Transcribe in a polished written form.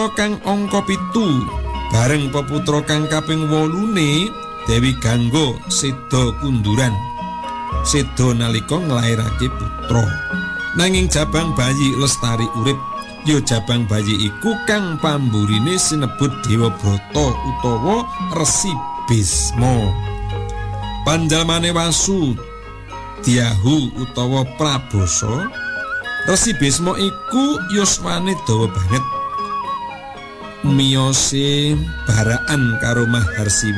kang angka 7 bareng peputra kang kaping 8 Dewi Gangga seda kunduran. Seda nalika nglairake putra. Nanging jabang bayi Lestari urip. Ya jabang bayi iku kang pamburine sinebut Dewa Brata utawa Resi Bisma. Panjalmane Wasu Diahu utawa Prabasa. Resi Bisma iku yuswane dawa banget. Miyose baraan karo Maharsi